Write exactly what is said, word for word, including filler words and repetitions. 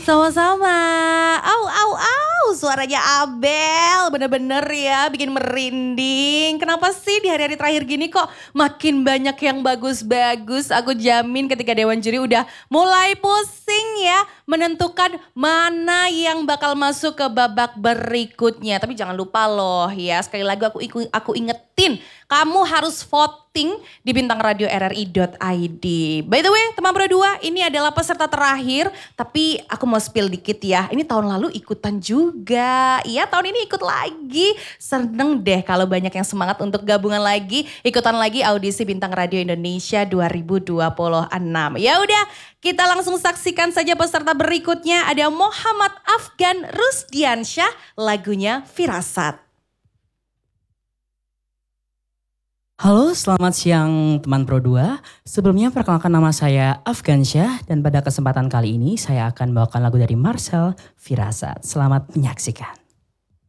Sama-sama. Au, au, au, suaranya Abel bener-bener ya bikin merinding. Kenapa sih di hari-hari terakhir gini kok makin banyak yang bagus-bagus. Aku jamin ketika Dewan Juri udah mulai pusing ya menentukan mana yang bakal masuk ke babak berikutnya. Tapi jangan lupa loh ya, sekali lagi aku aku ingetin, kamu harus voting di bintang radio r r i dot i d. By the way, teman Pro dua, ini adalah peserta terakhir, tapi aku mau spill dikit ya. Ini tahun lalu ikutan juga. Iya, tahun ini ikut lagi. Seneng deh kalau banyak yang semangat untuk gabungan lagi, ikutan lagi audisi Bintang Radio Indonesia dua ribu dua puluh enam. Ya udah, kita langsung saksikan saja peserta berikutnya. Ada Muhammad Afgan Rusdiansyah, lagunya Firasat. Halo, selamat siang teman Pro dua. Sebelumnya perkenalkan nama saya Afgansyah dan pada kesempatan kali ini saya akan membawakan lagu dari Marcel, Firasat. Selamat menyaksikan.